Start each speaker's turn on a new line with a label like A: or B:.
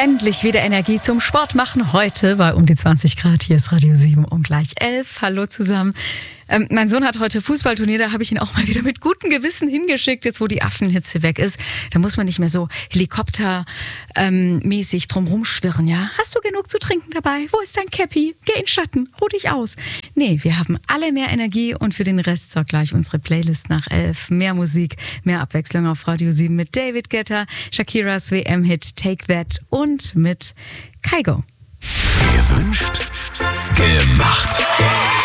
A: Endlich wieder Energie zum Sport machen. Heute bei um die 20 Grad. Hier ist Radio 7 um gleich 11. Hallo zusammen. Mein Sohn hat heute Fußballturnier, da habe ich ihn auch mal wieder mit gutem Gewissen hingeschickt, jetzt wo die Affenhitze weg ist. Da muss man nicht mehr so helikoptermäßig drum rumschwirren, ja. Hast du genug zu trinken dabei? Wo ist dein Käppi? Geh in Schatten, ruh dich aus. Nee, wir haben alle mehr Energie und für den Rest sorgt gleich unsere Playlist nach 11. Mehr Musik, mehr Abwechslung auf Radio 7 mit David Guetta, Shakiras WM-Hit Take That und mit Kygo.
B: Gewünscht, gemacht.